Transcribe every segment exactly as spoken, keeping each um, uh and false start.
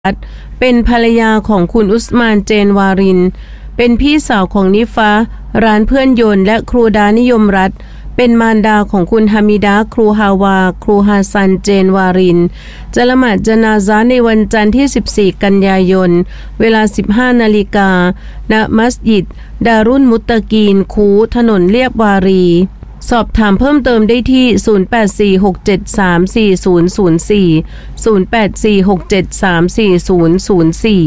เป็นภรรยาของคุณอุสมานเจนวารินเป็นพี่สาวของนิฟาร้านเพื่อนยนต์และครูดานิยมรัฐเป็นมารดาของคุณฮามิดาครูฮาวาครูฮาซันเจนวารินจะละหมาดญะนาซะห์ในวันจันทร์ที่สิบสี่กันยายนเวลา สิบห้านาฬิกา ณมัสยิดดารุนมุตตะกีนคูถนนเลียบวารีสอบถามเพิ่มเติมได้ที่ศูนย์ แปด สี่ หก เจ็ด สาม สี่ ศูนย์ ศูนย์ สี่ ศูนย์ แปด สี่ หก เจ็ด สาม สี่ ศูนย์ ศูนย์ สี่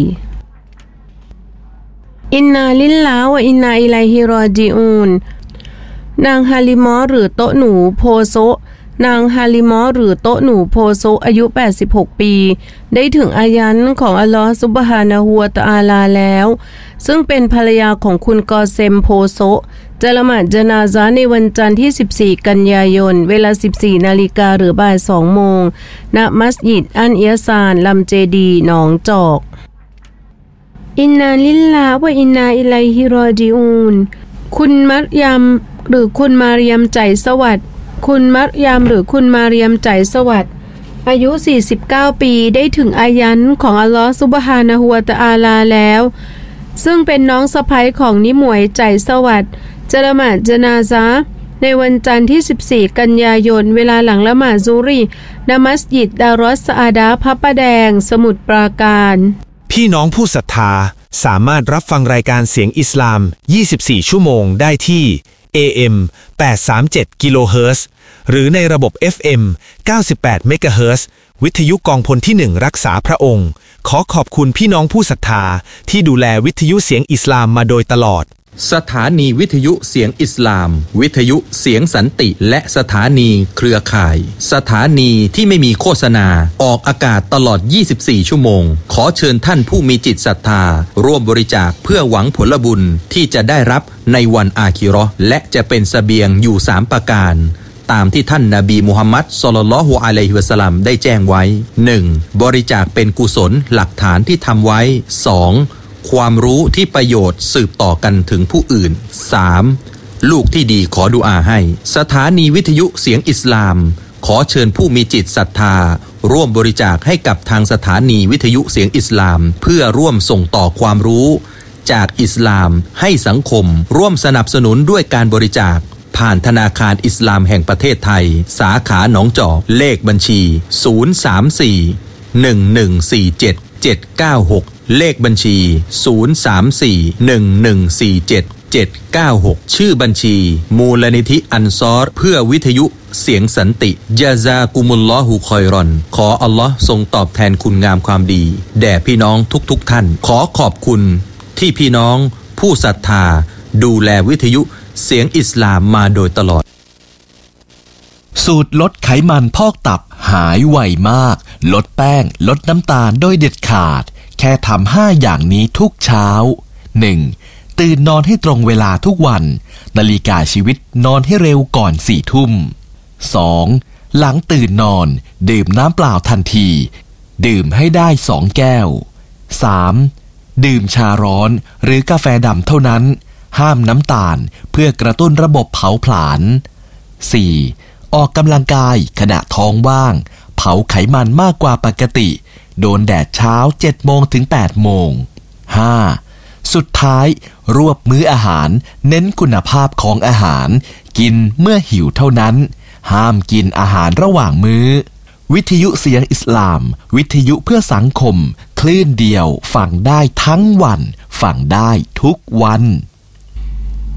อินนาลิลลาฮ์วะอินนาอิลัยฮิรอญิอูนนางฮาลิมอหรือโตหนูโพโซนางฮาลิมอหรือโตหนูโพโซอายุแปดสิบหกปีได้ถึงอายันของอัลลอฮฺซุบฮานะฮูวะตะอาลาแล้วซึ่งเป็นภรรยาของคุณกอเซมโพโซจะละหมาดญะนาซะห์ในวันจันทร์ที่สิบสี่กันยายนเวลา สิบสี่นาฬิกาหรือบ่ายสองโมงณมัสยิดอันเอียซานลำเจดีหนองจอกอินนาลิลลาฮ์วะอินนาอิลัยฮิรอญิอูนคุณมัรยมหรือคุณมาเรียมใจสวัสดิ์คุณมัรยมหรือคุณมาเรียมใจสวัสดิ์อายุสี่สิบเก้าปีได้ถึงอายันของอัลลอฮฺซุบฮานะฮูวะตะอาลาแล้วซึ่งเป็นน้องสะใภ้ของนิหมวยใจสวัสดิ์จะละหมาดญะนาซะห์ในวันจันทร์ที่สิบสี่กันยายนเวลาหลังละหมาดซุรีณมัสยิดดารอสซะอาดะห์พระประแดงสมุทรปราการพี่น้องผู้ศรัทธาสามารถรับฟังรายการเสียงอิสลามยี่สิบสี่ชั่วโมงได้ที่ เอ เอ็ม แปดร้อยสามสิบเจ็ด กิโลเฮิรตซ์ หรือในระบบ เอฟ เอ็ม เก้าสิบแปด เมกะเฮิรตซ์ วิทยุกองพลที่หนึ่งรักษาพระองค์ขอขอบคุณพี่น้องผู้ศรัทธาที่ดูแลวิทยุเสียงอิสลามมาโดยตลอดสถานีวิทยุเสียงอิสลามวิทยุเสียงสันติและสถานีเครือข่ายสถานีที่ไม่มีโฆษณาออกอากาศตลอดยี่สิบสี่ชั่วโมงขอเชิญท่านผู้มีจิตศรัทธาร่วมบริจาคเพื่อหวังผลบุญที่จะได้รับในวันอาคิเราะห์และจะเป็นเสบียงอยู่สามประการตามที่ท่านนบีมุฮัมมัดศ็อลลัลลอฮุอะลัยฮิวะซัลลัมได้แจ้งไว้ หนึ่ง บริจาคเป็นกุศลหลักฐานที่ทำไว้ สองความรู้ที่ประโยชน์สืบต่อกันถึงผู้อื่น สาม ลูกที่ดีขอดุอาให้สถานีวิทยุเสียงอิสลามขอเชิญผู้มีจิตศรัทธาร่วมบริจาคให้กับทางสถานีวิทยุเสียงอิสลามเพื่อร่วมส่งต่อความรู้จากอิสลามให้สังคมร่วมสนับสนุนด้วยการบริจาคผ่านธนาคารอิสลามแห่งประเทศไทยสาขาหนองจอกเลขบัญชีศูนย์ สาม สี่ หนึ่ง หนึ่ง สี่ เจ็ด เจ็ด เก้า หกเลขบัญชีศูนย์ สาม สี่ หนึ่ง หนึ่ง สี่ เจ็ด เจ็ด เก้า หกชื่อบัญชีมูลนิธิอันซอรเพื่อวิทยุเสียงสันติญะซากุมุลลอฮุคอยรอนขออัลลอฮ์ทรงตอบแทนคุณงามความดีแด่พี่น้องทุกๆท่านขอขอบคุณที่พี่น้องผู้ศรัทธาดูแลวิทยุเสียงอิสลามมาโดยตลอดสูตรลดไขมันพอกตับหายไวมากลดแป้งลดน้ำตาลโดยเด็ดขาดแค่ทำห้าอย่างนี้ทุกเช้า หนึ่ง ตื่นนอนให้ตรงเวลาทุกวันนาฬิกาชีวิตนอนให้เร็วก่อนสี่ทุ่ม สอง หลังตื่นนอนดื่มน้ำเปล่าทันทีดื่มให้ได้สองแก้ว สาม ดื่มชาร้อนหรือกาแฟดำเท่านั้นห้ามน้ำตาลเพื่อกระตุ้นระบบเผาผลาญ สี่ ออกกำลังกายขณะท้องว่างเผาไขมันมากกว่าปกติโดนแดดเช้า เจ็ดโมงถึงแปดโมง ห้า สุดท้ายรวบมื้ออาหารเน้นคุณภาพของอาหารกินเมื่อหิวเท่านั้นห้ามกินอาหารระหว่างมื้อวิทยุเสียงอิสลามวิทยุเพื่อสังคมคลื่นเดียวฟังได้ทั้งวันฟังได้ทุกวัน